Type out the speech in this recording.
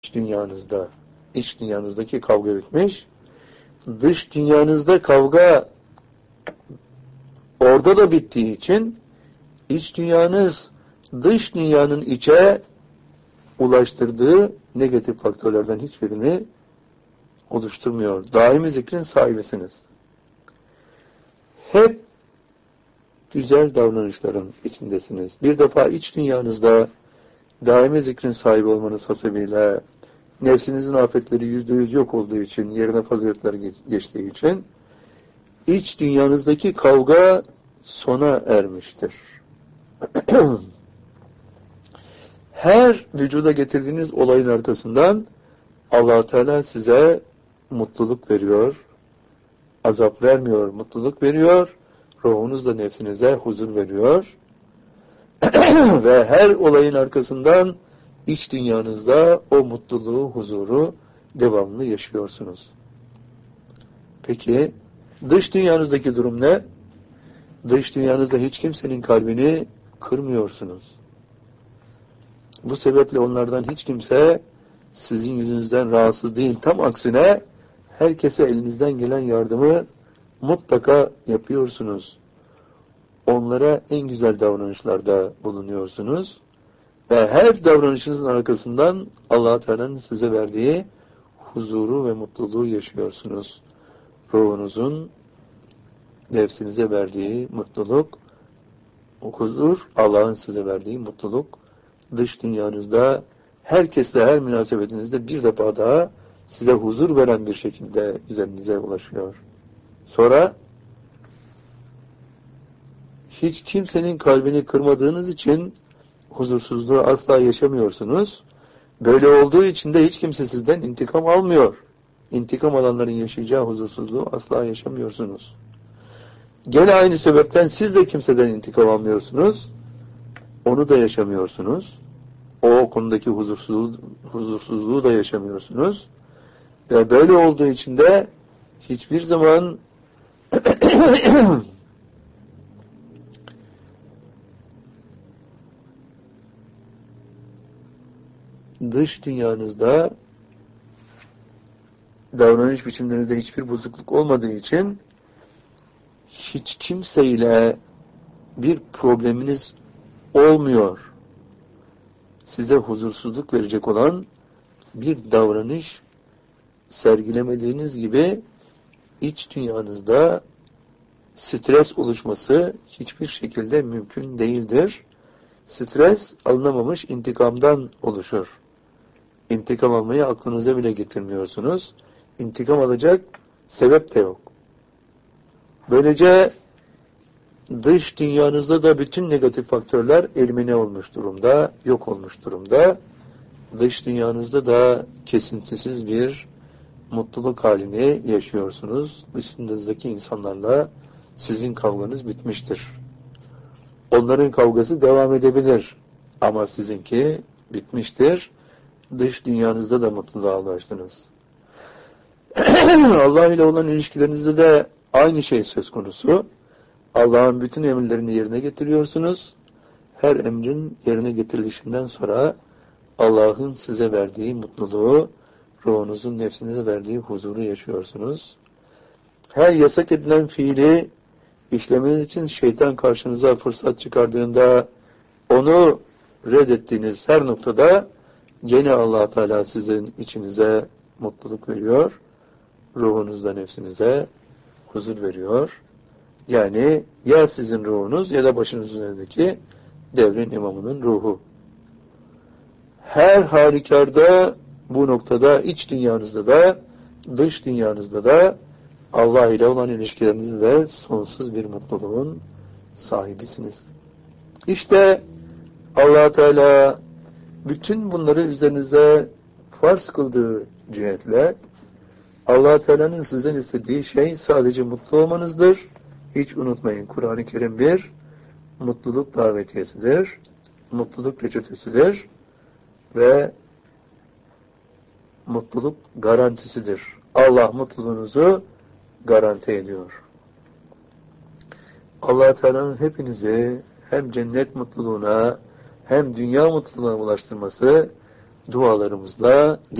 iç dünyanızda. İç dünyanızdaki kavga bitmiş. Dış dünyanızda kavga orada da bittiği için iç dünyanız dış dünyanın içe ulaştırdığı negatif faktörlerden hiçbirini oluşturmuyor. Daimi zikrin sahibisiniz. Hep güzel davranışların içindesiniz. Bir defa iç dünyanızda daimi zikrin sahibi olmanız hasebiyle nefsinizin afetleri %100 yok olduğu için, yerine faziletler geçtiği için iç dünyanızdaki kavga sona ermiştir. Her vücuda getirdiğiniz olayın arkasından Allah Teala size mutluluk veriyor, azap vermiyor, mutluluk veriyor, ruhunuzla nefsinize huzur veriyor ve her olayın arkasından iç dünyanızda o mutluluğu, huzuru devamlı yaşıyorsunuz. Peki, dış dünyanızdaki durum ne? Dış dünyanızda hiç kimsenin kalbini kırmıyorsunuz. Bu sebeple onlardan hiç kimse sizin yüzünüzden rahatsız değil. Tam aksine herkese elinizden gelen yardımı mutlaka yapıyorsunuz. Onlara en güzel davranışlarda bulunuyorsunuz. Ve her davranışınızın arkasından Allah Teala'nın size verdiği huzuru ve mutluluğu yaşıyorsunuz. Ruhunuzun nefsinize verdiği mutluluk, o huzur, Allah'ın size verdiği mutluluk, dış dünyanızda, herkesle her münasebetinizde bir defa daha size huzur veren bir şekilde üzerinize ulaşıyor. Sonra, hiç kimsenin kalbini kırmadığınız için huzursuzluğu asla yaşamıyorsunuz. Böyle olduğu için de hiç kimse sizden intikam almıyor. İntikam alanların yaşayacağı huzursuzluğu asla yaşamıyorsunuz. Gene aynı sebepten siz de kimseden intikam almıyorsunuz. Onu da yaşamıyorsunuz. O konudaki huzursuzluğu da yaşamıyorsunuz. Ve böyle olduğu için de hiçbir zaman dış dünyanızda davranış biçimlerinizde hiçbir bozukluk olmadığı için hiç kimseyle bir probleminiz olmuyor. Size huzursuzluk verecek olan bir davranış sergilemediğiniz gibi iç dünyanızda stres oluşması hiçbir şekilde mümkün değildir. Stres alınamamış intikamdan oluşur. İntikam almayı aklınıza bile getirmiyorsunuz. İntikam alacak sebep de yok. Böylece dış dünyanızda da bütün negatif faktörler elimine olmuş durumda, yok olmuş durumda. Dış dünyanızda da kesintisiz bir mutluluk halini yaşıyorsunuz. Dışınızdaki insanlarla sizin kavganız bitmiştir. Onların kavgası devam edebilir. Ama sizinki bitmiştir. Dış dünyanızda da mutluluğa ulaştınız. Allah ile olan ilişkilerinizde de aynı şey söz konusu. Allah'ın bütün emirlerini yerine getiriyorsunuz. Her emrin yerine getirilişinden sonra Allah'ın size verdiği mutluluğu, ruhunuzun nefsinize verdiği huzuru yaşıyorsunuz. Her yasak edilen fiili işlemeniz için şeytan karşınıza fırsat çıkardığında onu reddettiğiniz her noktada gene Allah Teala sizin içinize mutluluk veriyor. Ruhunuzda nefsinize huzur veriyor. Yani ya sizin ruhunuz ya da başınız üzerindeki devrin imamının ruhu. Her halükarda bu noktada iç dünyanızda da dış dünyanızda da Allah ile olan ilişkilerinizde sonsuz bir mutluluğun sahibisiniz. İşte Allah Teala bütün bunları üzerinize farz kıldığı cihetle Allah Teala'nın sizden istediği şey sadece mutlu olmanızdır. Hiç unutmayın, Kur'an-ı Kerim bir mutluluk davetiyesidir, mutluluk reçetesidir ve mutluluk garantisidir. Allah mutluluğunuzu garanti ediyor. Allah Teala'nın hepinizi hem cennet mutluluğuna hem dünya mutluluğuna ulaştırması dualarımızla